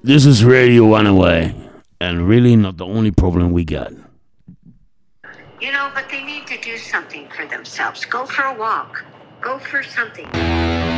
This is Radio Runaway, and really not the only problem we got. You know, but they need to do something for themselves. Go for a walk. Go for something.